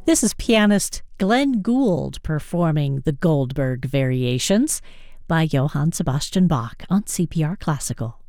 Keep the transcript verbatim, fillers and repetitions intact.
This is pianist Glenn Gould performing the Goldberg Variations by Johann Sebastian Bach on C P R Classical.